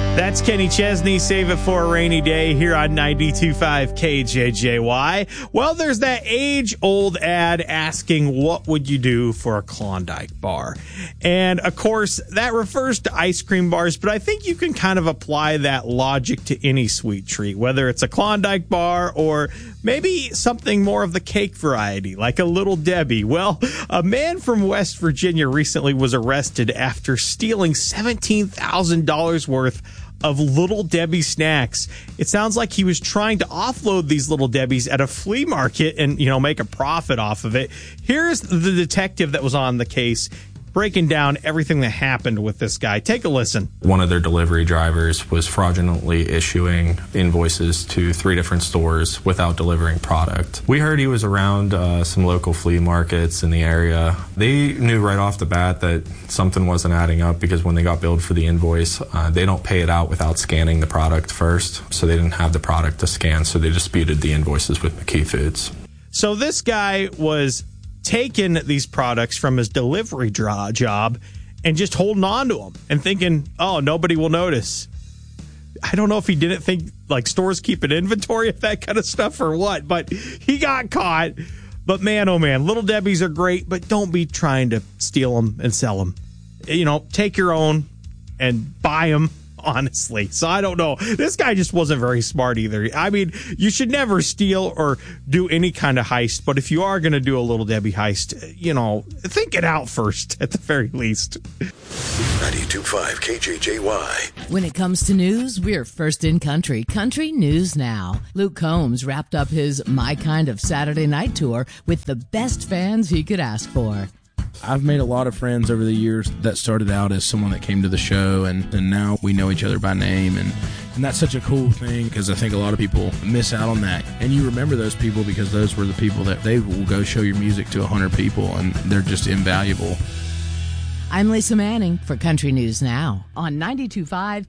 That's Kenny Chesney, Save It for a Rainy Day here on 92.5 KJJY. Well, there's that age-old ad asking, what would you do for a Klondike bar? And, of course, that refers to ice cream bars, but I think you can kind of apply that logic to any sweet treat, whether it's a Klondike bar or maybe something more of the cake variety, like a Little Debbie. Well, a man from West Virginia recently was arrested after stealing $17,000 worth of Little Debbie snacks. It sounds like he was trying to offload these Little Debbies at a flea market and, make a profit off of it. Here's the detective that was on the case breaking down everything that happened with this guy. Take a listen. One of their delivery drivers was fraudulently issuing invoices to 3 different stores without delivering product. We heard he was around some local flea markets in the area. They knew right off the bat that something wasn't adding up because when they got billed for the invoice, they don't pay it out without scanning the product first. So they didn't have the product to scan, so they disputed the invoices with McKee Foods. So this guy was taking these products from his delivery job and just holding on to them and thinking, oh, nobody will notice. I don't know if he didn't think like stores keep an inventory of that kind of stuff or what, but he got caught. But man, oh man, Little Debbies are great, but don't be trying to steal them and sell them. Take your own and buy them. Honestly. So I don't know. This guy just wasn't very smart either. I mean, you should never steal or do any kind of heist, but if you are going to do a Little Debbie heist, think it out first at the very least. 92.5 KJJY. When it comes to news, we're first in country. Country News Now. Luke Combs wrapped up his My Kind of Saturday Night tour with the best fans he could ask for. I've made a lot of friends over the years that started out as someone that came to the show, and now we know each other by name, and that's such a cool thing because I think a lot of people miss out on that. And you remember those people because those were the people that they will go show your music to 100 people, and they're just invaluable. I'm Lisa Manning for Country News Now on 92.5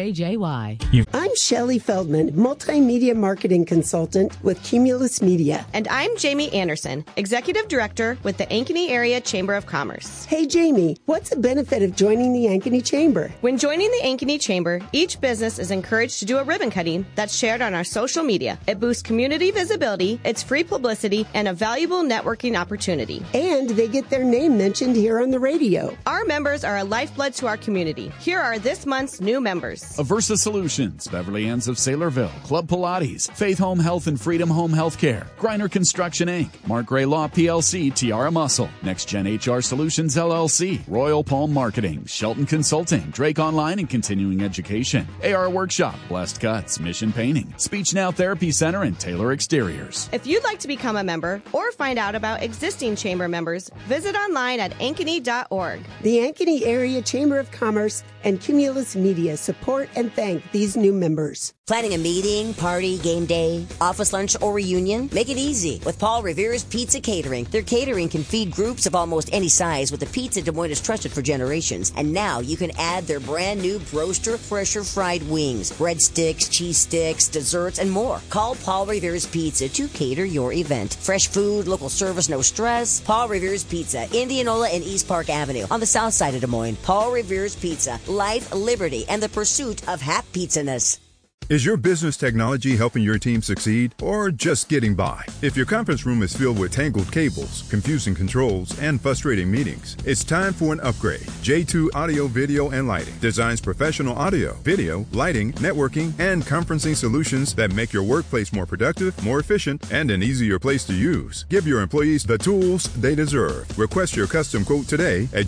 KJJY. I'm Shelley Feldman, multimedia marketing consultant with Cumulus Media. And I'm Jamie Anderson, executive director with the Ankeny Area Chamber of Commerce. Hey, Jamie, what's the benefit of joining the Ankeny Chamber? When joining the Ankeny Chamber, each business is encouraged to do a ribbon cutting that's shared on our social media. It boosts community visibility, it's free publicity, and a valuable networking opportunity. And they get their name mentioned here on the radio. Our members are a lifeblood to our community. Here are this month's new members. Aversa Solutions, Beverly Ann's of Saylorville, Club Pilates, Faith Home Health and Freedom Home Healthcare, Griner Construction Inc., Mark Gray Law PLC, Tiara Muscle, Next Gen HR Solutions LLC, Royal Palm Marketing, Shelton Consulting, Drake Online and Continuing Education, AR Workshop, Blessed Cuts, Mission Painting, Speech Now Therapy Center, and Taylor Exteriors. If you'd like to become a member or find out about existing chamber members, visit online at ankeny.org. The Ankeny Area Chamber of Commerce and Cumulus Media support and thank these new members. Planning a meeting, party, game day, office lunch, or reunion? Make it easy with Paul Revere's Pizza Catering. Their catering can feed groups of almost any size with the pizza Des Moines has trusted for generations. And now you can add their brand new Broaster Fresher fried wings, breadsticks, cheese sticks, desserts, and more. Call Paul Revere's Pizza to cater your event. Fresh food, local service, no stress. Paul Revere's Pizza, Indianola and East Park Avenue on the south side of Des Moines. Paul Revere's Pizza, life, liberty, and the pursuit of hap pizzaness. Is your business technology helping your team succeed or just getting by? If your conference room is filled with tangled cables, confusing controls, and frustrating meetings, it's time for an upgrade. J2 Audio, Video, and Lighting designs professional audio, video, lighting, networking, and conferencing solutions that make your workplace more productive, more efficient, and an easier place to use. Give your employees the tools they deserve. Request your custom quote today at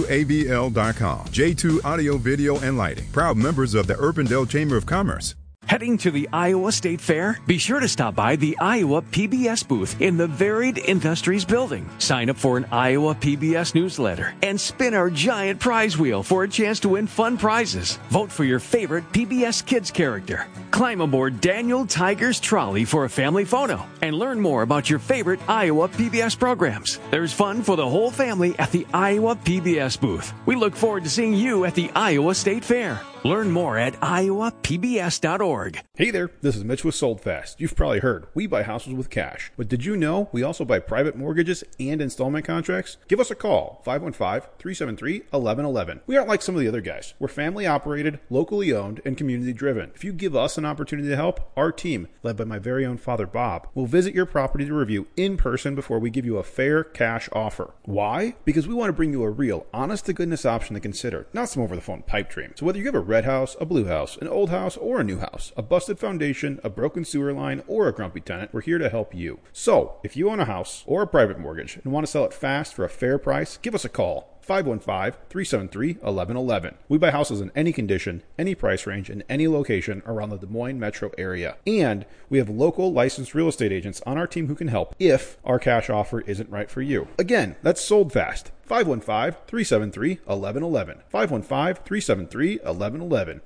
j2avl.com. J2 Audio, Video, and Lighting, proud members of the Urbandale Chamber of Commerce. Heading to the Iowa State Fair? Be sure to stop by the Iowa PBS booth in the Varied Industries building. Sign up for an Iowa PBS newsletter and spin our giant prize wheel for a chance to win fun prizes. Vote for your favorite PBS Kids character. Climb aboard Daniel Tiger's trolley for a family photo and learn more about your favorite Iowa PBS programs. There's fun for the whole family at the Iowa PBS booth. We look forward to seeing you at the Iowa State Fair. Learn more at iowapbs.org. Hey there, this is Mitch with SoldFast. You've probably heard we buy houses with cash, but did you know we also buy private mortgages and installment contracts? Give us a call, 515-373-1111. We aren't like some of the other guys. We're family operated, locally owned, and community driven. If you give us an opportunity to help, our team, led by my very own father Bob, will visit your property to review in person before we give you a fair cash offer. Why? Because we want to bring you a real, honest-to-goodness option to consider, not some over-the-phone pipe dream. So whether you have a red house, a blue house, an old house, or a new house, a busted foundation, a broken sewer line, or a grumpy tenant, we're here to help you. So, if you own a house or a private mortgage and want to sell it fast for a fair price, give us a call. 515-373-1111. We buy houses in any condition, any price range, in any location around the Des Moines metro area. And we have local licensed real estate agents on our team who can help if our cash offer isn't right for you. Again, that's Sold Fast. 515-373-1111. 515-373-1111.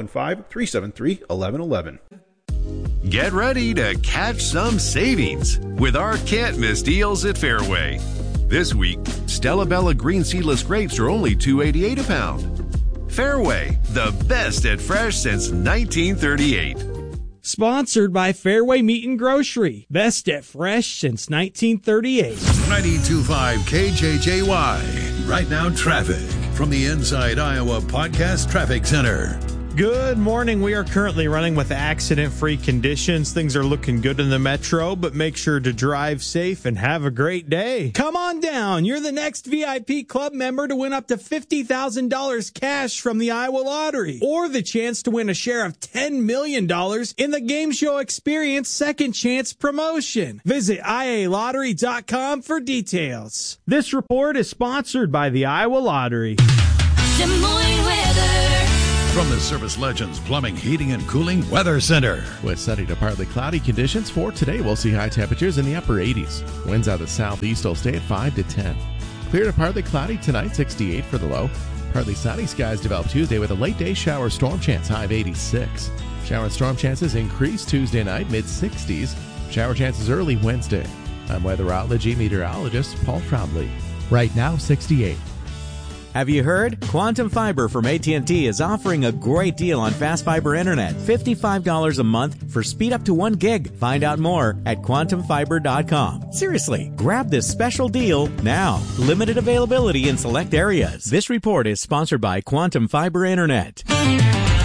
515-373-1111. Get ready to catch some savings with our can't miss deals at Fairway. This week, Stella Bella green seedless grapes are only $2.88 a pound. Fairway, the best at fresh since 1938. Sponsored by Fairway Meat and Grocery. Best at fresh since 1938. 92.5 KJJY. Right now, traffic from the Inside Iowa Podcast Traffic Center. Good morning. We are currently running with accident-free conditions. Things are looking good in the metro, but make sure to drive safe and have a great day. Come on down. You're the next VIP club member to win up to $50,000 cash from the Iowa Lottery, or the chance to win a share of $10 million in the Game Show Experience Second Chance promotion. Visit IALottery.com for details. This report is sponsored by the Iowa Lottery. Des Moines weather. From the Service Legends Plumbing, Heating, and Cooling Weather Center. With sunny to partly cloudy conditions for today, we'll see high temperatures in the upper 80s. Winds out of the southeast will stay at 5 to 10. Clear to partly cloudy tonight, 68 for the low. Partly sunny skies develop Tuesday with a late day shower storm chance, high of 86. Shower and storm chances increase Tuesday night, mid-60s. Shower chances early Wednesday. I'm weatherology meteorologist Paul Trombley. Right now, 68. Have you heard? Quantum Fiber from AT&T is offering a great deal on fast fiber internet. $55 a month for speed up to 1 gig. Find out more at quantumfiber.com. Seriously, grab this special deal now. Limited availability in select areas. This report is sponsored by Quantum Fiber Internet.